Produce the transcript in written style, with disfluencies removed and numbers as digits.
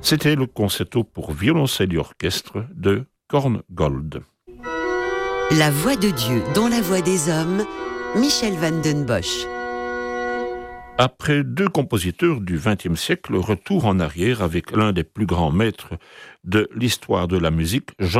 C'était le concerto pour violoncelle et orchestre de Korngold. La voix de Dieu dans la voix des hommes, Michel van den Bosch. Après 2 compositeurs du XXe siècle, retour en arrière avec l'un des plus grands maîtres de l'histoire de la musique,